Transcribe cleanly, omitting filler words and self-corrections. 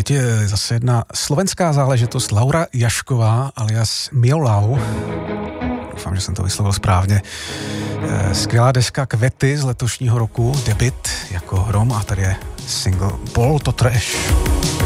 teď je zase jedna slovenská záležitost. Laura Jašková alias Miolau. Doufám, že jsem to vyslovil správně. Skvělá deska Kvety z letošního roku, debut jako hrom, a tady je single Bol to trash.